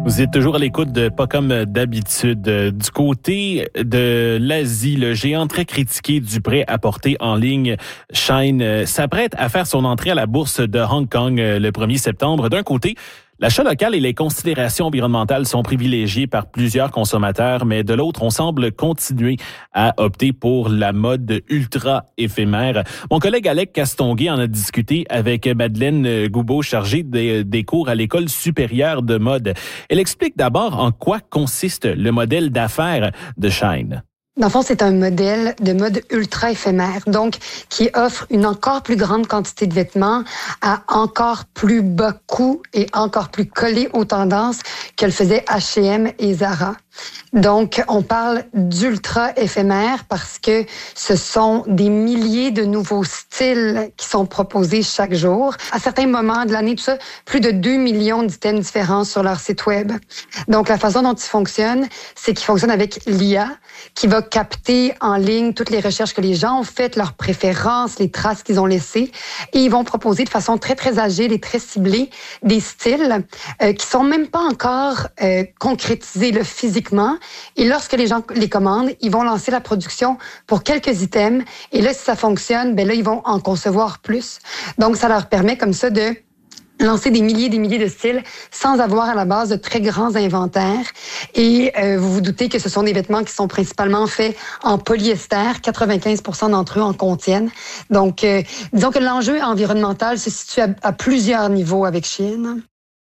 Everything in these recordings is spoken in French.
Vous êtes toujours à l'écoute de Pas comme d'habitude. Du côté de l'Asie, le géant très critiqué du prêt-à-porter en ligne Shein s'apprête à faire son entrée à la bourse de Hong Kong le 1er septembre. D'un côté, l'achat local et les considérations environnementales sont privilégiées par plusieurs consommateurs, mais de l'autre, on semble continuer à opter pour la mode ultra éphémère. Mon collègue Alec Castonguay en a discuté avec Madeleine Goubeau, chargée des cours à l'École supérieure de mode. Elle explique d'abord en quoi consiste le modèle d'affaires de Shein. Dans le fond, c'est un modèle de mode ultra éphémère, donc qui offre une encore plus grande quantité de vêtements à encore plus bas coût et encore plus collé aux tendances que le faisaient H&M et Zara. Donc, on parle d'ultra éphémère parce que ce sont des milliers de nouveaux styles qui sont proposés chaque jour. À certains moments de l'année, tout ça, plus de 2 millions d'items différents sur leur site web. Donc, la façon dont ils fonctionnent, c'est qu'ils fonctionnent avec l'IA qui va capter en ligne toutes les recherches que les gens ont faites, leurs préférences, les traces qu'ils ont laissées. Et ils vont proposer de façon très, très agile et très ciblée des styles qui sont même pas encore concrétisés là, physiquement. Et lorsque les gens les commandent, ils vont lancer la production pour quelques items. Et là, si ça fonctionne, ben là, ils vont en concevoir plus. Donc, ça leur permet comme ça de lancer des milliers de styles sans avoir à la base de très grands inventaires. Et vous vous doutez que ce sont des vêtements qui sont principalement faits en polyester. 95% d'entre eux en contiennent. Donc, disons que l'enjeu environnemental se situe à plusieurs niveaux avec Shein.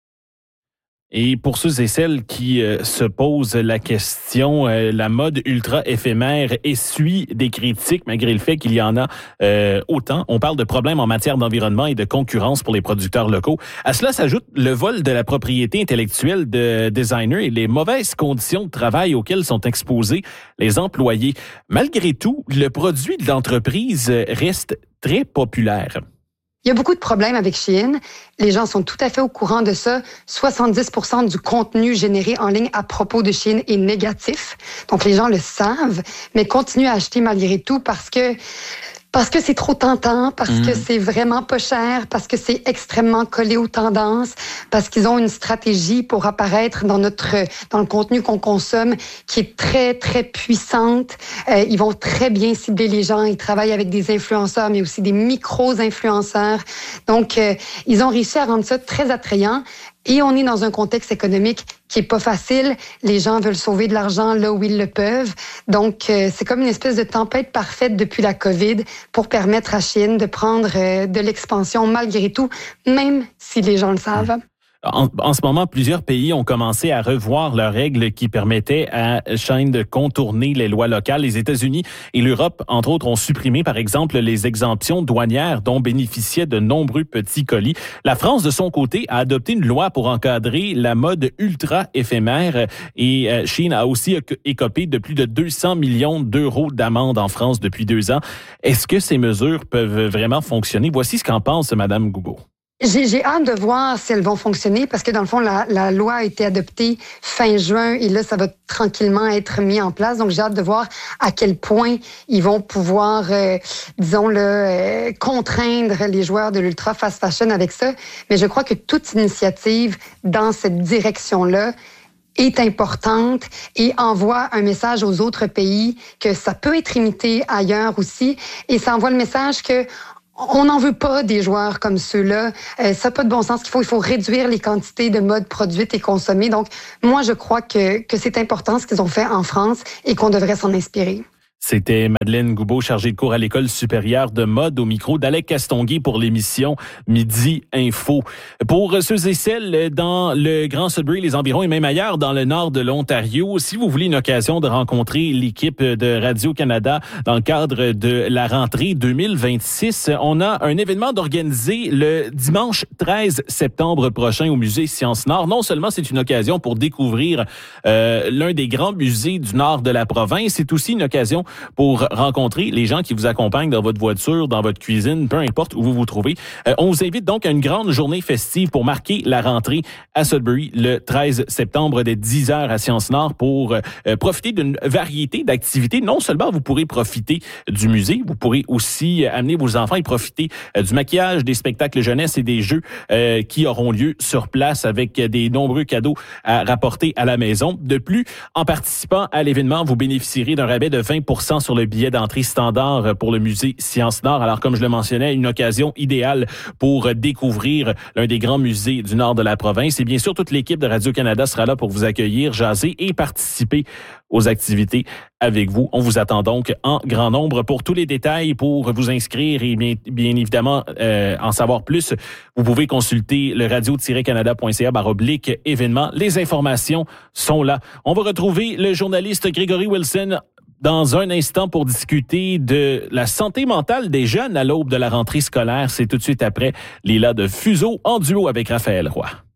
Et pour ceux et celles qui se posent la question, la mode ultra éphémère essuie des critiques malgré le fait qu'il y en a autant. On parle de problèmes en matière d'environnement et de concurrence pour les producteurs locaux. À cela s'ajoute le vol de la propriété intellectuelle de designers et les mauvaises conditions de travail auxquelles sont exposés les employés. Malgré tout, le produit de l'entreprise reste très populaire. Il y a beaucoup de problèmes avec Shein. Les gens sont tout à fait au courant de ça. 70% du contenu généré en ligne à propos de Shein est négatif. Donc, les gens le savent, mais continuent à acheter malgré tout parce que c'est trop tentant, parce que c'est vraiment pas cher, parce que c'est extrêmement collé aux tendances, parce qu'ils ont une stratégie pour apparaître dans le contenu qu'on consomme qui est très, très puissante. Ils vont très bien cibler les gens. Ils travaillent avec des influenceurs, mais aussi des micro-influenceurs. Donc, ils ont réussi à rendre ça très attrayant. Et on est dans un contexte économique qui est pas facile. Les gens veulent sauver de l'argent là où ils le peuvent. Donc, c'est comme une espèce de tempête parfaite depuis la COVID pour permettre à Shein de prendre de l'expansion malgré tout, même si les gens le savent. En ce moment, plusieurs pays ont commencé à revoir leurs règles qui permettaient à Shein de contourner les lois locales. Les États-Unis et l'Europe, entre autres, ont supprimé, par exemple, les exemptions douanières dont bénéficiaient de nombreux petits colis. La France, de son côté, a adopté une loi pour encadrer la mode ultra éphémère et Shein a aussi écopé de plus de 200 millions d'euros d'amende en France depuis 2 ans. Est-ce que ces mesures peuvent vraiment fonctionner? Voici ce qu'en pense Mme Goubeau. J'ai hâte de voir si elles vont fonctionner parce que dans le fond, la loi a été adoptée fin juin et là, ça va tranquillement être mis en place. Donc, j'ai hâte de voir à quel point ils vont pouvoir, contraindre les joueurs de l'ultra fast fashion avec ça. Mais je crois que toute initiative dans cette direction-là est importante et envoie un message aux autres pays que ça peut être imité ailleurs aussi. Et ça envoie le message que on n'en veut pas des joueurs comme ceux-là. Ça n'a pas de bon sens. Il faut réduire les quantités de mode produites et consommées. Donc, moi, je crois que c'est important ce qu'ils ont fait en France et qu'on devrait s'en inspirer. C'était Madeleine Goubeau, chargée de cours à l'École supérieure de mode, au micro d'Alec Castonguay pour l'émission Midi Info. Pour ceux et celles dans le Grand Sudbury, les environs et même ailleurs dans le nord de l'Ontario, si vous voulez une occasion de rencontrer l'équipe de Radio-Canada dans le cadre de la rentrée 2026, on a un événement d'organiser le dimanche 13 septembre prochain au Musée Sciences Nord. Non seulement c'est une occasion pour découvrir l'un des grands musées du nord de la province, c'est aussi une occasion pour rencontrer les gens qui vous accompagnent dans votre voiture, dans votre cuisine, peu importe où vous vous trouvez. On vous invite donc à une grande journée festive pour marquer la rentrée à Sudbury le 13 septembre dès 10h à Sciences Nord pour profiter d'une variété d'activités. Non seulement vous pourrez profiter du musée, vous pourrez aussi amener vos enfants et profiter du maquillage, des spectacles jeunesse et des jeux qui auront lieu sur place avec des nombreux cadeaux à rapporter à la maison. De plus, en participant à l'événement, vous bénéficierez d'un rabais de 20% sur le billet d'entrée standard pour le musée Sciences Nord. Alors, comme je le mentionnais, une occasion idéale pour découvrir l'un des grands musées du nord de la province. Et bien sûr, toute l'équipe de Radio-Canada sera là pour vous accueillir, jaser et participer aux activités avec vous. On vous attend donc en grand nombre. Pour tous les détails, pour vous inscrire et bien évidemment en savoir plus, vous pouvez consulter le radio-canada.ca/événements. Les informations sont là. On va retrouver le journaliste Grégory Wilson dans un instant pour discuter de la santé mentale des jeunes à l'aube de la rentrée scolaire. C'est tout de suite après Lila de Fuseau en duo avec Raphaël Roy.